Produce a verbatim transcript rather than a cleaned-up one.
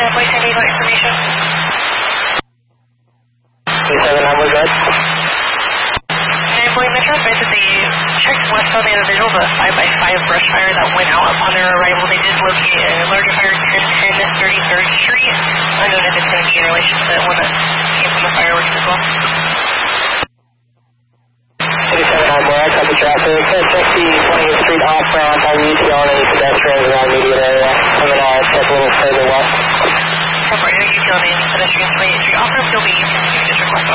ten point ten got information. seven nine, was that? nine point Metro advised that they checked westbound, they had a visual of a five by five brush fire that went out upon their arrival. They did locate a larger fire at ten ten thirty-third Street. Unknown if it's going to be in relation to the one that came from the fireworks as well. eighty-seven nine, boy, I copy traffic. Check the twentieth Street off-ramp. I'll read you on any pedestrians around the immediate area. And then I'll check a little further west. Temporary utility pedestrians twentieth Street off-ramp, you'll be using district west.